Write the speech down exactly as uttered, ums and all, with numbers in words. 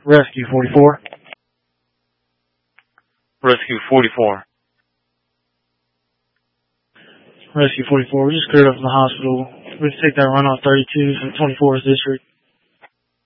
Rescue forty-four. Rescue forty-four. Rescue forty-four, we just cleared up from the hospital. We can take that run off thirty-two from twenty-fourth District.